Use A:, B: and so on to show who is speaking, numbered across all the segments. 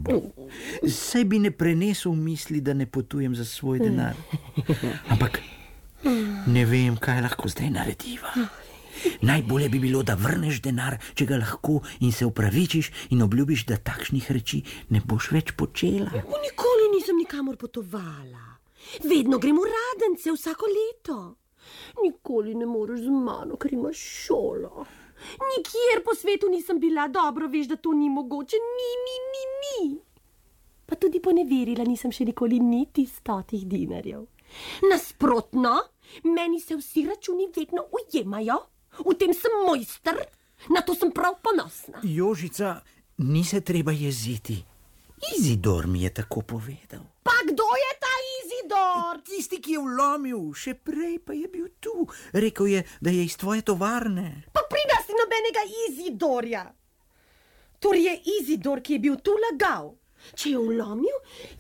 A: Saj bi ne prenesel misli, da ne potujem za svoj denar. Ampak ne vem, kaj lahko zdaj narediva. Najbolje bi bilo, da vrneš denar, če ga lahko, in se opravičiš in obljubiš, da takšnih reči ne boš več počela.
B: Nikoli nisem nikamor potovala. Vedno grem v Radence vsako leto. Nikoli ne moreš z mano, ker imaš šolo. Nikjer po svetu nisem bila, dobro veš, da to ni mogoče. Ni. Pa tudi poneverila nisem še nikoli niti 100 dinarjev. Nasprotno, meni se vsi računi vedno ujemajo. V tem sem mojster, na to sem prav ponosna.
A: Jožica, ni se treba jeziti. Izidor mi je tako povedal.
B: Pa kdo je ta Izidor?
A: Tisti, ki je vlomil, še prej pa je bil tu. Rekel je, da je iz tvoje tovarne.
B: Pa prida si nobenega Izidorja. Torej je Izidor, ki je bil tu lagal. Če je vlomil?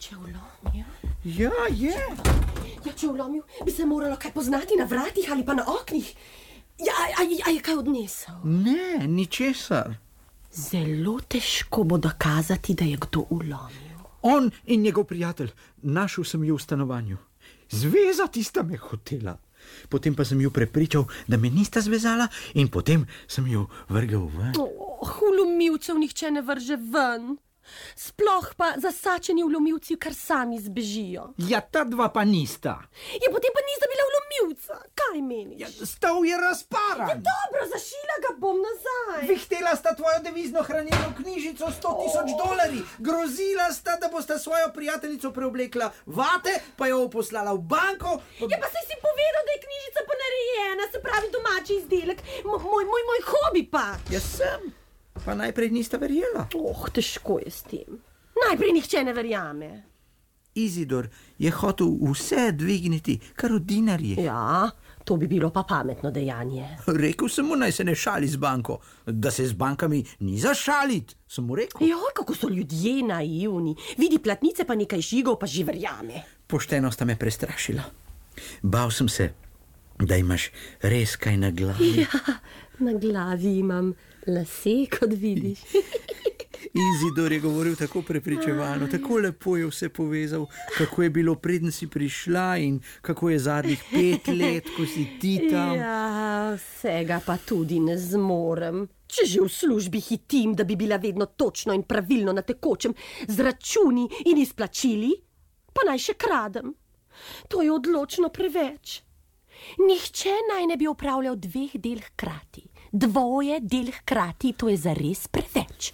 A: Ja, je.
B: Ja, če je vlomil, bi se moralo kaj poznati na vratih ali pa na oknih. Ja, a je kaj odnesel?
A: Ne, ničesar.
B: Zelo težko bo dokazati, da je kdo vlomil.
A: On in njegov prijatelj, našel sem ju v stanovanju. Zvezati sta me hotela. Potem pa sem ju prepričal, da me nista zvezala, in potem sem ju vrgel ven.
B: Vlomilcev nihče ne vrže ven. Sploh pa zasačeni vlomilci kar sami zbežijo.
A: Ja, ta dva pa nista.
B: Ja, potem pa nista bila vlomilca. Kaj meniš?
A: Ja, stol je razparan.
B: Ja, dobro, zašila ga bom nazaj.
A: Vihtela sta tvojo devizno hranilno knjižico $100,000. Grozila sta, da bosta svojo prijateljico preoblekla vate, pa jo poslala v banko.
B: Ja, pa saj si povedal, da je knjižica ponarejena, se pravi domači izdelek. Moj hobi pa.
A: Ja, sem. Pa najprej nista verjela.
B: Težko je s tem. Najprej nihče ne verjame.
A: Izidor je hotel vse dvigniti, kar v dinarjih.
B: Ja, to bi bilo pa pametno dejanje.
A: Rekel sem mu, naj se ne šali z banko. Da se z bankami ni za šalit, sem mu rekel.
B: Ja, kako so ljudje naivni. Vidi platnice pa nekaj žigov, pa že verjame.
A: Pošteno sta me prestrašila. Bal sem se, da imaš res kaj na glavi.
B: Ja, na glavi imam lase, kot vidiš.
A: Izidor je govoril tako prepričevano, tako lepo je vse povezal, kako je bilo preden si prišla in kako je zadnjih 5 let, ko si ti tam.
B: Ja, vsega pa tudi ne zmorem. Če že v službi hitim, da bi bila vedno točno in pravilno na tekočem z računi in izplačili, pa naj še kradem. To je odločno preveč. Nihče naj ne bi opravljal 2 del hkrati. 2 del hkrati, to je zares preveč.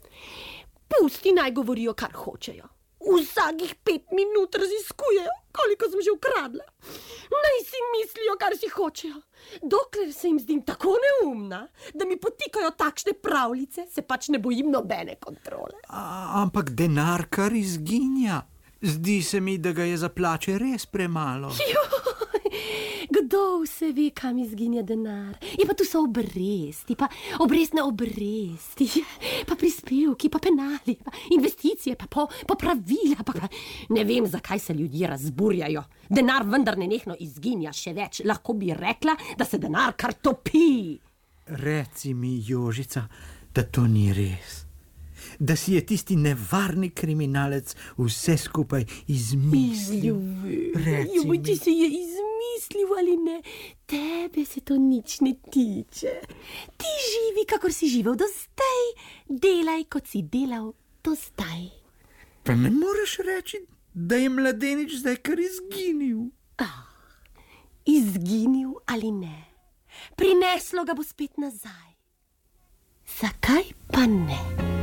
B: Pusti naj govorijo, kar hočejo. Vsakih 5 minut raziskujejo, koliko sem že ukradla. Naj si mislijo, kar si hočejo. Dokler se jim zdim tako neumna, da mi potikajo takšne pravljice, se pač ne bojim nobene kontrole.
A: Ampak denar kar izginja. Zdi se mi, da ga je za plače res premalo.
B: Kdo vse ve, kam izginja denar? Je pa tu so obresti, pa obrestne obresti, pa prispevki, pa penali, pa investicije, pa popravila, pa ne vem, zakaj se ljudje razburjajo. Denar vendar nenehno izginja, še več. Lahko bi rekla, da se denar kar topi.
A: Reci mi, Jožica, da to ni res. Da si je tisti nevarni kriminalec vse skupaj izmislil. Reci mi.
B: Ti se je izmislil ali ne? Tebe se to nič ne tiče. Ti živi, kakor si živel do zdaj. Delaj, kot si delal do zdaj.
A: Pa ne moreš reči, da je mladenič zdaj kar izginil.
B: Izginil ali ne? Prineslo ga bo spet nazaj. Zakaj pa ne?